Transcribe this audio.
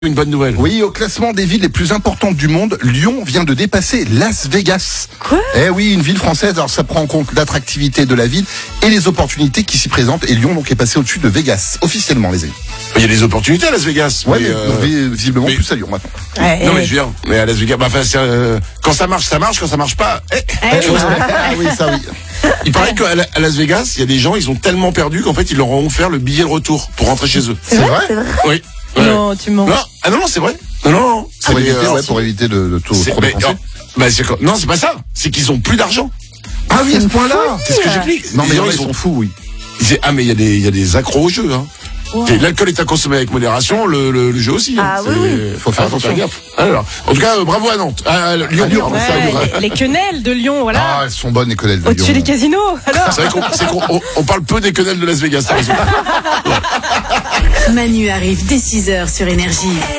Une bonne nouvelle. Oui, au classement des villes les plus importantes du monde, Lyon vient de dépasser Las Vegas. Quoi ? Eh oui, une ville française, alors ça prend en compte l'attractivité de la ville et les opportunités qui s'y présentent. Et Lyon donc est passé au-dessus de Vegas, officiellement les amis. Il y a des opportunités à Las Vegas. Ouais, mais, mais visiblement mais- plus à Lyon maintenant. Non mais je veux dire, mais à Las Vegas, quand ça marche, quand ça marche pas. Tu vois, Ah oui, ça oui. il paraît qu'à Las Vegas, il y a des gens, ils ont tellement perdu qu'en fait, ils leur ont offert le billet de retour pour rentrer chez eux. C'est vrai. Oui. Ouais. Non, tu mens. Non, non, c'est vrai. Non. Pour C'est- éviter, euh, pour éviter de tout c'est- trop mais, dépenser. non, c'est pas ça. C'est qu'ils ont plus d'argent. Ah oui, à ce point-là. C'est ce que j'explique. Non mais Les gens, ils sont fous, oui. mais il y a des accros au jeu, hein. Et l'alcool est à consommer avec modération, le jeu aussi. Hein. Ah oui, oui. Faut faire attention. gaffe. Alors, en tout cas, bravo à Nantes. À Lyon, Lyon, pardon, ça, Ouais, les quenelles de Lyon, voilà. Ah, elles sont bonnes les quenelles de Lyon. Au-dessus des casinos, alors. C'est vrai qu'on parle peu des quenelles de Las Vegas, t'as raison. Manu arrive dès 6h sur Énergie.